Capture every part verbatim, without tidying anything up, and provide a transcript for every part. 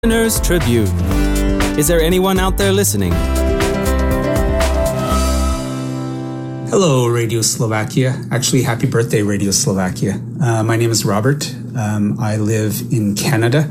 Listener's Tribune. Is there anyone out there listening? Hello, Radio Slovakia. Actually, happy birthday, Radio Slovakia. Uh, my name is Robert. Um, I live in Canada.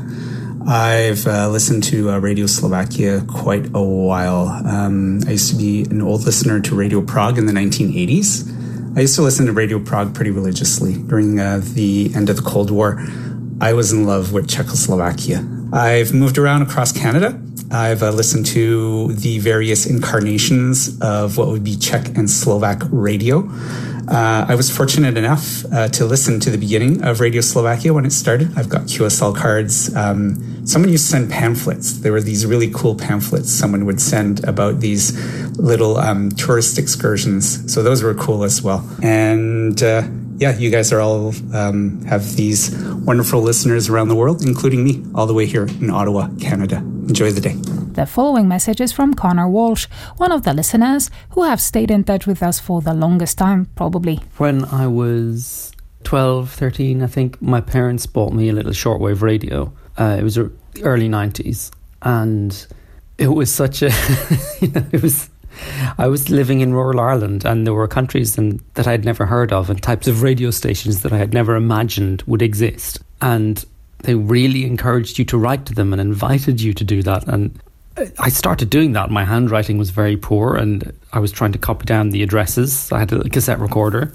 I've uh, listened to uh, Radio Slovakia quite a while. Um, I used to be an old listener to Radio Prague in the nineteen eighties. I used to listen to Radio Prague pretty religiously during uh, the end of the Cold War. I was in love with Czechoslovakia. I've moved around across Canada. I've uh, listened to the various incarnations of what would be Czech and Slovak radio. Uh, I was fortunate enough uh, to listen to the beginning of Radio Slovakia when it started. I've got Q S L cards. Um, someone used to send pamphlets. There were these really cool pamphlets someone would send about these little um, tourist excursions. So those were cool as well. And uh, yeah, you guys are all um, have these wonderful listeners around the world, including me, all the way here in Ottawa, Canada. Enjoy the day. The following message is from Connor Walsh, one of the listeners who have stayed in touch with us for the longest time, probably. When I was twelve, thirteen, I think, my parents bought me a little shortwave radio. Uh, it was the early nineties, and it was such a, you know, it was, I was living in rural Ireland, and there were countries and, that I'd never heard of, and types of radio stations that I had never imagined would exist. And they really encouraged you to write to them and invited you to do that. And I started doing that. My handwriting was very poor, and I was trying to copy down the addresses. I had a cassette recorder,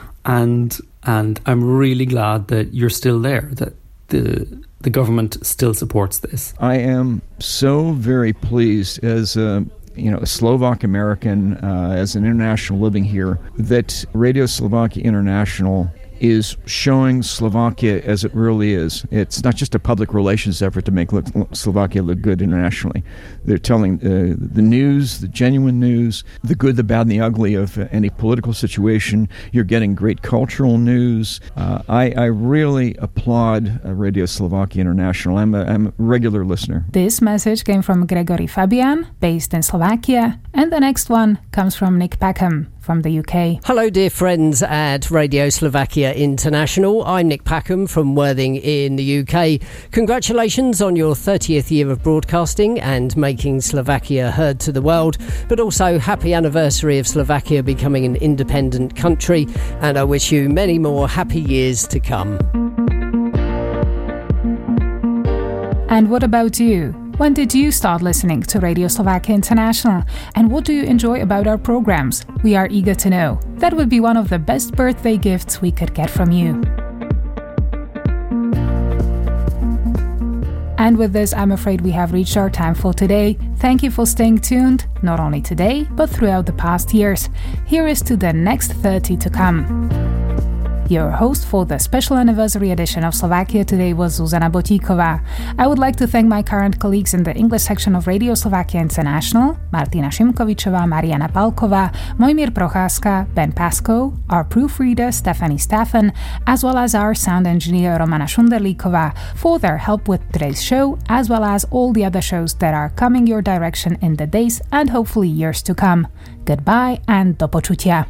and and I'm really glad that you're still there, that the the government still supports this. I am so very pleased as a you know, a Slovak American, uh, as an international living here, that Radio Slovakia International is showing Slovakia as it really is. It's not just a public relations effort to make look, Slovakia look good internationally. They're telling uh, the news, the genuine news, the good, the bad, and the ugly of uh, any political situation. You're getting great cultural news. Uh, I, I really applaud uh, Radio Slovakia International. I'm a, I'm a regular listener. This message came from Gregory Fabian, based in Slovakia, and the next one comes from Nick Packham from the U K. Hello, dear friends at Radio Slovakia International. I'm Nick Packham from Worthing in the U K. Congratulations on your thirtieth year of broadcasting and making Slovakia heard to the world, but also happy anniversary of Slovakia becoming an independent country, and I wish you many more happy years to come. And what about you? When did you start listening to Radio Slovakia International? And what do you enjoy about our programs? We are eager to know. That would be one of the best birthday gifts we could get from you. And with this, I'm afraid we have reached our time for today. Thank you for staying tuned, not only today, but throughout the past years. Here is to the next thirty to come. Your host for the special anniversary edition of Slovakia Today was Zuzana Botíková. I would like to thank my current colleagues in the English section of Radio Slovakia International, Martina Šimkovičová, Mariana Palková, Mojmír Procházka, Ben Pascoe, our proofreader Stephanie Staffen, as well as our sound engineer Romana Šunderlíková for their help with today's show, as well as all the other shows that are coming your direction in the days and hopefully years to come. Goodbye and do počutia.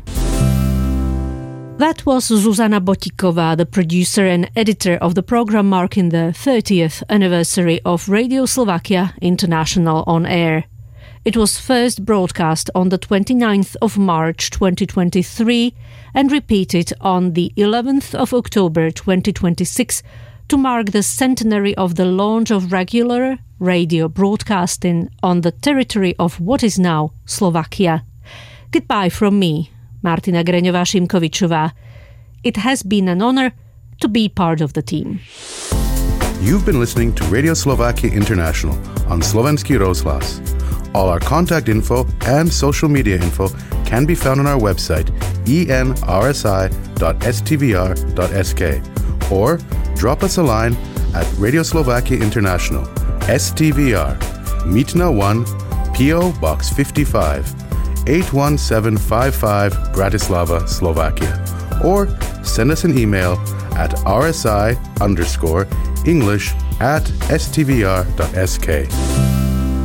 That was Zuzana Botíková, the producer and editor of the program marking the thirtieth anniversary of Radio Slovakia International on air. It was first broadcast on the twenty-ninth of March twenty twenty-three and repeated on the eleventh of October twenty twenty-six to mark the centenary of the launch of regular radio broadcasting on the territory of what is now Slovakia. Goodbye from me, Martina Greňová-Šimkovičová. It has been an honor to be part of the team. You've been listening to Radio Slovakia International on Slovenský rozhlas. All our contact info and social media info can be found on our website e n r s i dot s t v r dot s k or drop us a line at Radio Slovakia International, S T V R, Mítna one, P O Box fifty-five, eight one seven five five, Bratislava, Slovakia. Or send us an email at rsi underscore English at s t v r dot s k.